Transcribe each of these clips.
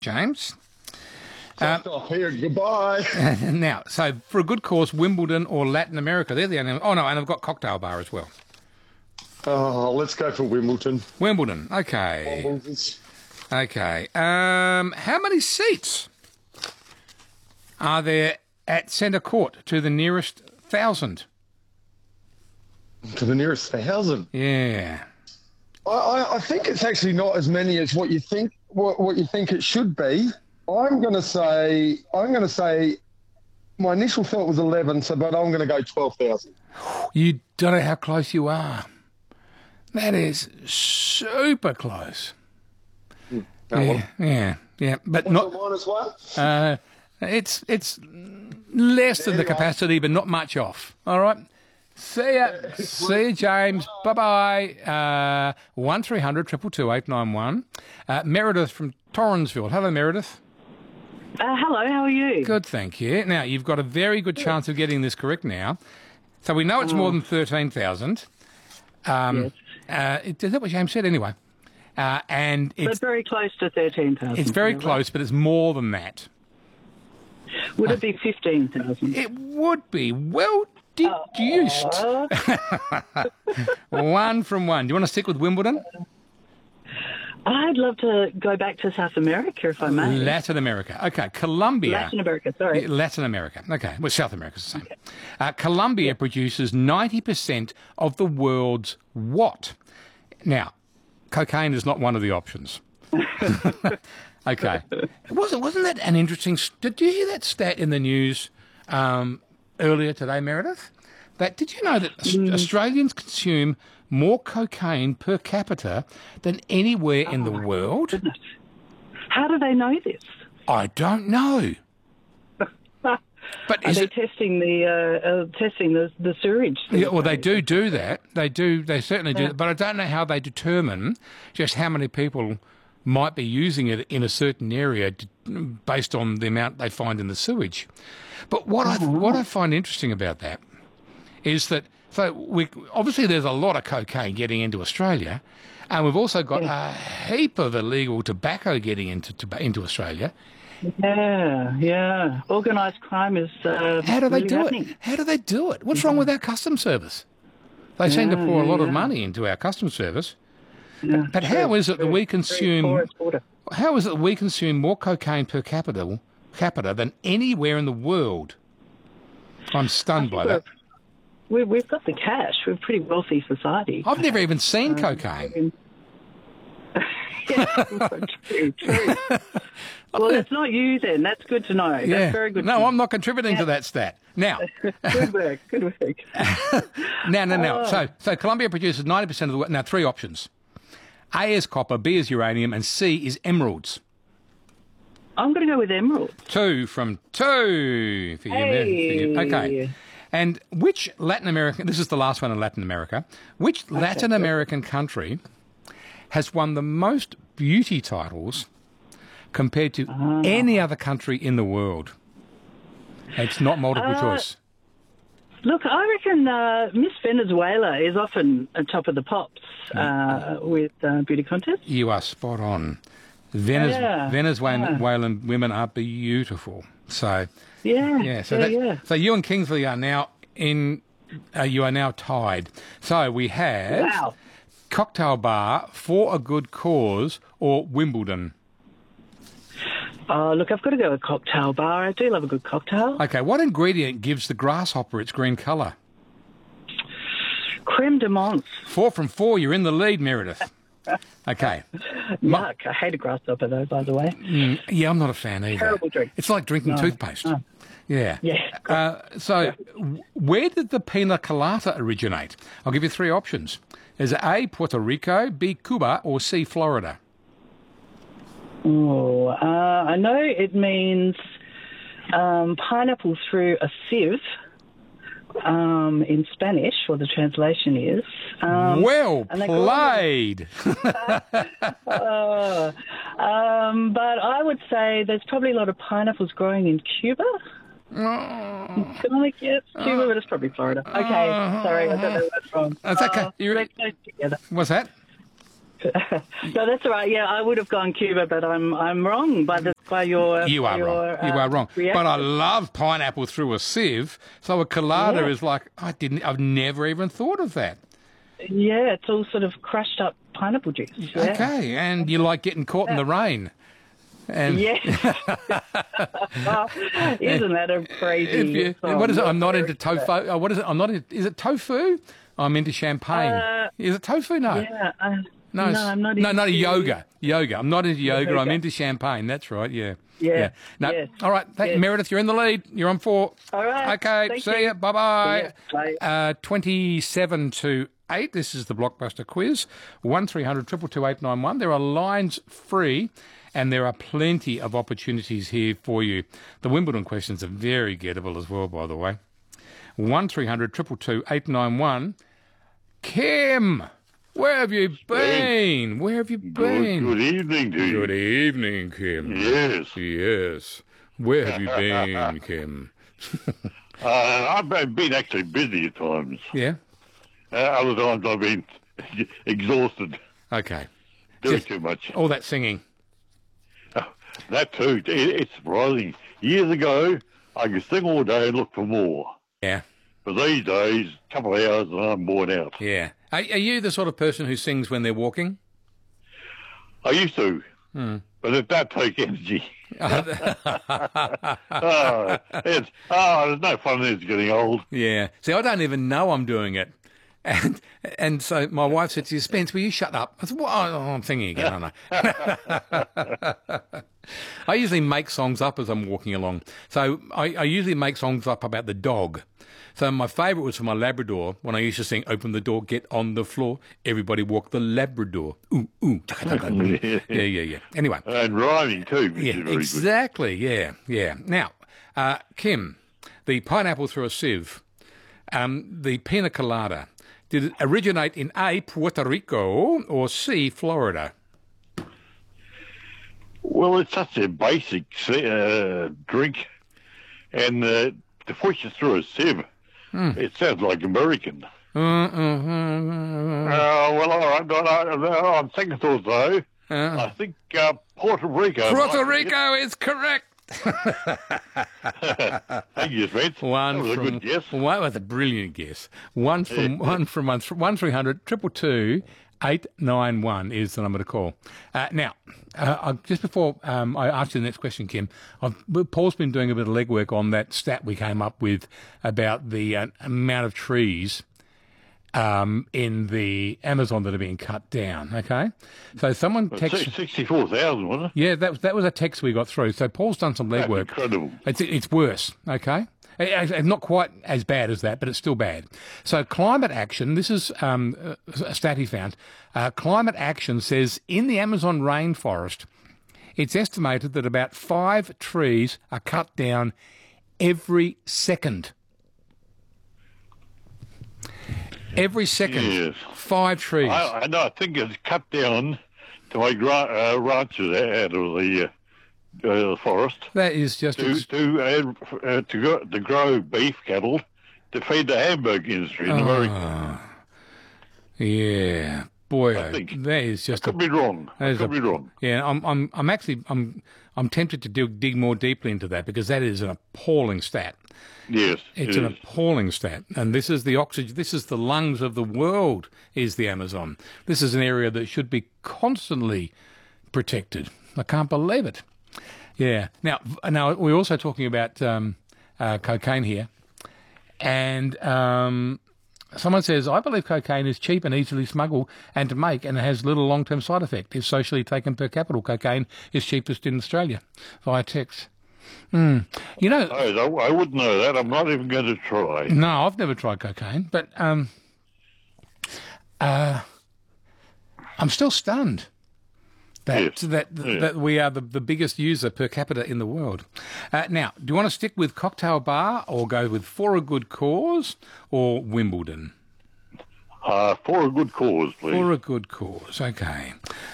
James. Off here. Goodbye. Now, so for a good cause, Wimbledon or Latin America, they're the only... Oh, no, and I've got Cocktail Bar as well. Oh, let's go for Wimbledon. Wimbledon, okay. Okay. How many seats are there at centre court to the nearest 1,000? To the nearest 1,000? Yeah. I think it's actually not as many as what you think. What you think it should be. I'm going to say. My initial thought was 11, but I'm going to go 12,000. You don't know how close you are. That is super close. Yeah. But What's not the minus one? It's less than the capacity, but not much off. All right. See ya. See you, James. Bye-bye. 1300 222 891. Meredith from Torrensville. Hello, Meredith. Hello, how are you? Good, thank you. Now, you've got a very good chance of getting this correct now. So we know it's more than 13,000. Yes. Is that what James said anyway? And it's very close to 13,000. It's very close, but it's more than that. Would it be 15,000? It would be. Well deduced. One from one. Do you want to stick with Wimbledon? I'd love to go back to South America, if I may. Latin America. Okay, Colombia. Latin America, sorry. Latin America. Okay, well, South America's the same. Okay. Colombia produces 90% of the world's what? Now, cocaine is not one of the options. Okay. Wasn't that an interesting... Did you hear that stat in the news earlier today, Meredith? Did you know that Australians consume more cocaine per capita than anywhere in the world? Goodness. How do they know this? I don't know. But are they testing the sewage? Yeah, well, they do that. They certainly do. But I don't know how they determine just how many people might be using it in a certain area based on the amount they find in the sewage. But what I find interesting about that is that obviously there's a lot of cocaine getting into Australia, and we've also got a heap of illegal tobacco getting into Australia. Yeah. Organised crime is How do they really do happening. it? How do they do it? What's wrong with our customs service? They seem to pour a lot of money into our customs service. Yeah, but how is it that we consume? Border. How is it that we consume more cocaine per capita than anywhere in the world? I'm stunned by that. We've got the cash. We're a pretty wealthy society. I've never even seen cocaine. True. Well, that's not you then. That's good to know. Yeah. That's very good. No, I'm not contributing to that stat. Now, good work. No. So Colombia produces 90% of the world. Now, three options: A is copper, B is uranium, and C is emeralds. I'm going to go with emeralds. 2 from 2 for you. Okay. And which Latin American, this is the last one in Latin America, which Latin American country has won the most beauty titles compared to any other country in the world? It's not multiple choice. Look, I reckon Miss Venezuela is often on top of the pops with beauty contests. You are spot on. Venezuelan women are beautiful. So so you and Kingsley are now tied. So we have Cocktail Bar, For a Good Cause, or Wimbledon. Oh, look, I've got to go with Cocktail Bar. I do love a good cocktail. Okay, what ingredient gives the grasshopper its green colour? Creme de menthe. 4 from 4. You're in the lead, Meredith. Okay. Yuck. I hate a grasshopper, though, by the way. Yeah, I'm not a fan either. Terrible drink. It's like drinking toothpaste. No. Yeah. Yeah. Where did the pina colada originate? I'll give you 3 options. Is it A, Puerto Rico, B, Cuba, or C, Florida? Oh, I know it means pineapple through a sieve in Spanish, or the translation is. Well played. But I would say there's probably a lot of pineapples growing in Cuba. Yes, Cuba, but it's probably Florida. Okay, sorry, I don't know what's wrong. That's okay. Let's go together. What's that? No, that's all right. Yeah, I would have gone Cuba, but I'm wrong by your You are your, wrong. You are wrong. reaction. But I love pineapple through a sieve. So a colada Yeah. is like I've never even thought of that. Yeah, it's all sort of crushed up pineapple juice. Yeah. Okay, and you like getting caught in the rain. And Yes. Isn't that a crazy if you, song? what is it? I'm not into tofu. What is it? I'm not. Is it tofu? I'm into champagne. Is it tofu? No. Yeah. No, no, it's- I'm not No, into yoga. Yoga. I'm not into yoga. I'm Yoga. into champagne. That's right. Yeah. Yeah, No. yes, All right. yes. Meredith, you're in the lead. You're on 4. All right, Okay. thank See you. ya. Bye-bye. See ya. 27 to 8. This is the Blockbuster quiz. 1300 222 891. There are lines free, and there are plenty of opportunities here for you. The Wimbledon questions are very gettable as well, by the way. 1300 222 891. Kim, where have you been? Where have you been? Good evening to you. Good evening, Kim. Yes. Yes. Where have you been, Kim? I've been actually busy at times. Yeah? Other times I've been exhausted. Okay. Doing Just too much. all that singing. That too. It's surprising. Years ago, I could sing all day and look for more. Yeah. But these days, a couple of hours and I'm worn out. Yeah. Are you the sort of person who sings when they're walking? I used to. But that takes energy. There's no fun in it getting old. Yeah. See, I don't even know I'm doing it. And so my wife said to you, Spence, will you shut up? I said, well, I'm singing again, aren't I? I usually make songs up as I'm walking along. So I usually make songs up about the dog. So my favourite was for my Labrador, when I used to sing, open the door, get on the floor, everybody walk the Labrador. Ooh, ooh. Yeah. Anyway. And rhyming too, which is very Exactly, yeah. Now, Kim, the pineapple through a sieve, the pina colada, did it originate in A, Puerto Rico, or C, Florida? good. Well, it's such a basic drink. And to push it through a sieve, it sounds like American. Well, all right. On second thought, though, I think Puerto Rico. Puerto might be it. Rico is correct. Thank you, Spence. One that was from a good guess. One was a brilliant guess. One from 1300 222 891 is the number to call. Now, just before I ask you the next question, Kim, Paul's been doing a bit of legwork on that stat we came up with about the amount of trees in the Amazon that are being cut down. Okay, so someone texted. 64,000, wasn't it? Yeah, that was a text we got through. So Paul's done some That's legwork. incredible. It's worse, okay? Not quite as bad as that, but it's still bad. So climate action, this is a stat he found. Climate action says in the Amazon rainforest, it's estimated that about 5 trees are cut down every second. Every second, Yes. 5 trees. I know. I think it's cut down to make ranches out of the forest That is just... to grow beef cattle to feed the hamburger industry in America. yeah. Boy, I think. that is just Could be wrong. That is Could be wrong. Yeah, I'm actually tempted to dig more deeply into that because that is an appalling stat. Yes, It's it an is. appalling stat, and this is the oxygen. This is the lungs of the world. Is the Amazon? This is an area that should be constantly protected. I can't believe it. Yeah. Now we're also talking about cocaine here, and someone says, I believe cocaine is cheap and easily smuggled and to make and has little long-term side effect. If socially taken per capita, cocaine is cheapest in Australia via text. You know, I wouldn't know that. I'm not even going to try. no, I've never tried cocaine, but I'm still stunned that Yes. that we are the biggest user per capita in the world. Now, do you want to stick with Cocktail Bar or go with For a Good Cause or Wimbledon? For a good cause, please. For a good cause, okay.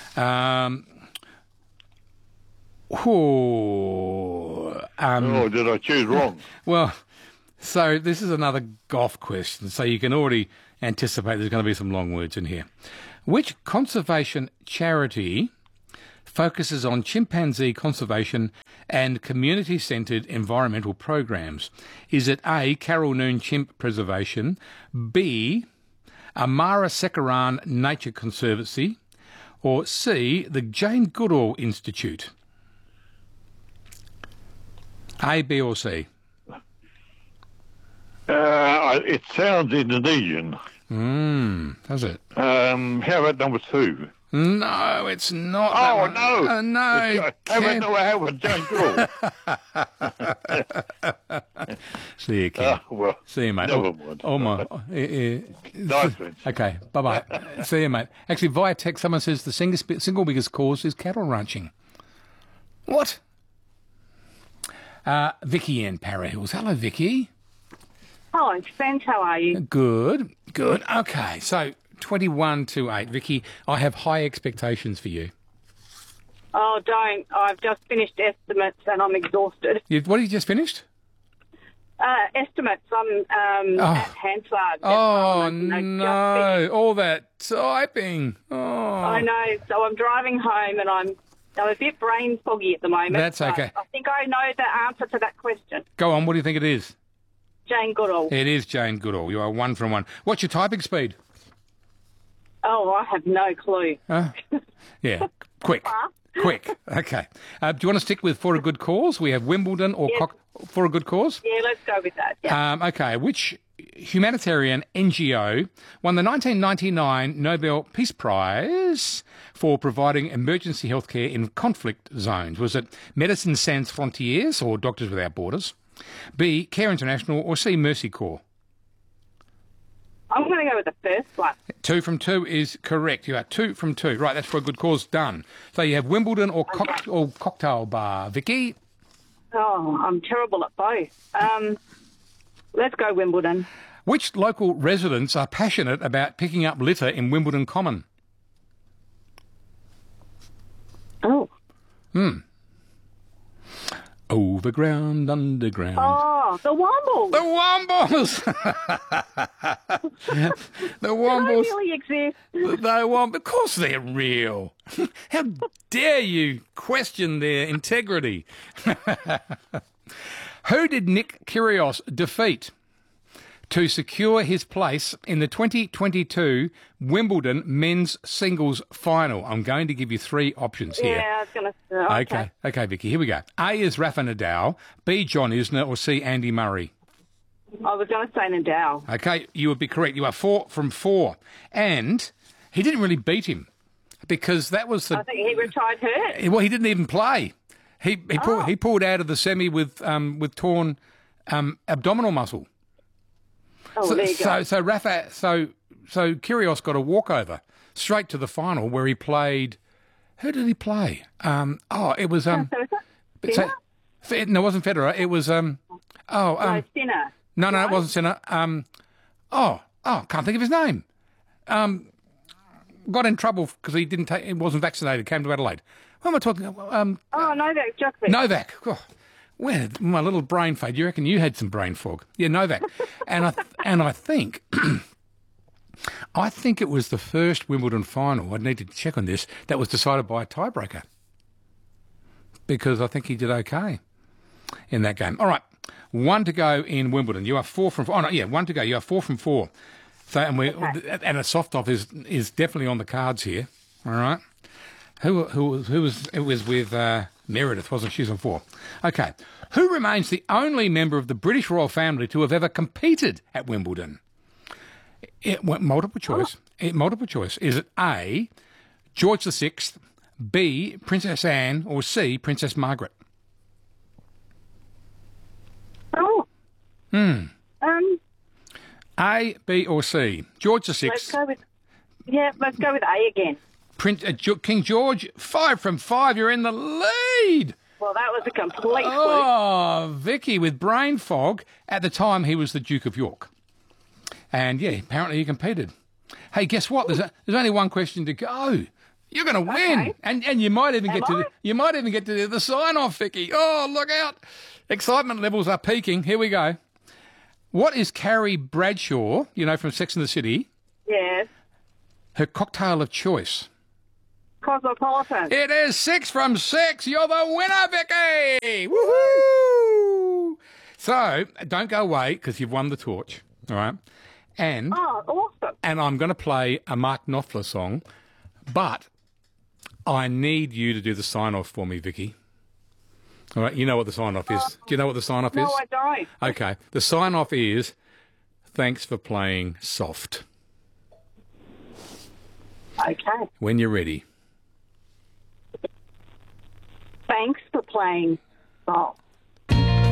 Did I choose wrong? Well, so this is another golf question, so you can already anticipate there's going to be some long words in here. Which conservation charity focuses on chimpanzee conservation and community-centred environmental programs? Is it A, Carol Noon Chimp Preservation, B, Amara Sekaran Nature Conservancy, or C, the Jane Goodall Institute? A, B or C? It sounds Indonesian. Does it? How about number 2? No, it's not. Oh, that no. one. No. How about Jane Goodall? See you, Ken. Well, See you, mate. never mind. Oh, my. Nice one. Okay, bye-bye. See you, mate. Actually, via text, someone says the single biggest cause is cattle ranching. What? Vicky in Para Hills. Hello, Vicky. Hello, Spence. How are you? Good. Okay, so 21-8. Vicky, I have high expectations for you. Oh, don't. I've just finished estimates and I'm exhausted. What have you just finished? Estimates. I'm at Hansard. Oh, no. All that typing. Oh. I know. So I'm driving home and I'm a bit brain foggy at the moment. That's okay. I think I know the answer to that question. Go on. What do you think it is? Jane Goodall. It is Jane Goodall. You are 1 from 1. What's your typing speed? Oh, I have no clue. Yeah. Quick. Okay. Do you want to stick with For a Good Cause? We have Wimbledon or For a Good Cause? Yeah, let's go with that. Yeah. Okay. Which humanitarian NGO won the 1999 Nobel Peace Prize for providing emergency healthcare in conflict zones? Was it Médecins Sans Frontières or Doctors Without Borders? B, Care International, or C, Mercy Corps? I'm going to go with the first one. 2 from 2 is correct. You are 2 from 2. Right, that's For a Good Cause. Done. So you have Wimbledon or Cocktail Bar. Vicky? Oh, I'm terrible at both. Let's go Wimbledon. Which local residents are passionate about picking up litter in Wimbledon Common? Oh. Overground, underground. Oh, the Wombles. The Wombles! The Wombles. Do they really exist? Of course they're real. How dare you question their integrity? Who did Nick Kyrgios defeat to secure his place in the 2022 Wimbledon men's singles final? I'm going to give you 3 options here. Yeah, I was going to say. Okay, Vicky, here we go. A is Rafa Nadal, B, John Isner, or C, Andy Murray. I was going to say Nadal. Okay, you would be correct. You are 4 from 4. And he didn't really beat him because that was the... I think he retired hurt. Well, he didn't even play. He pulled out of the semi with torn abdominal muscle. Oh, there you go. So Kyrgios got a walkover straight to the final where he played. Who did he play? It was Sinner? no, it wasn't Federer. It was Sinner. No, it wasn't Sinner. Can't think of his name. Got in trouble because he wasn't vaccinated. Came to Adelaide. What am I talking? Novak Djokovic. Novak. Oh, where my little brain fade? You reckon you had some brain fog? Yeah, Novak. and I think it was the first Wimbledon final. I'd need to check on this. That was decided by a tiebreaker because I think he did okay in that game. All right, 1 to go in Wimbledon. You are 4 from 4. Oh no, yeah, 1 to go. You are 4 from 4. So and a soft off is definitely on the cards here. All right. Who was it was with Meredith, wasn't she? She's on 4. Okay. Who remains the only member of the British royal family to have ever competed at Wimbledon? Multiple choice. Multiple choice. Is it A, George VI, B, Princess Anne, or C, Princess Margaret? Oh. A, B, or C? George VI. Let's go with A again. King George, 5 from 5. You're in the lead. Well, that was a complete fluke. Oh, Vicky, with brain fog. At the time, he was the Duke of York. And, yeah, apparently he competed. Hey, guess what? There's only one question to go. You're going to win. Okay. And you might even get to the sign-off, Vicky. Oh, look out. Excitement levels are peaking. Here we go. What is Carrie Bradshaw, from Sex and the City? Yes. Her cocktail of choice. Cosmopolitan. It is 6 from 6. You're the winner, Vicky! Woohoo! So, don't go away because you've won the torch, all right? And Awesome. and I'm going to play a Mark Knopfler song, but I need you to do the sign-off for me, Vicky. All right, you know what the sign-off is. Do you know what the sign-off is? No, I don't. Okay, the sign-off is, thanks for playing soft. Okay. When you're ready. Thanks for playing soft.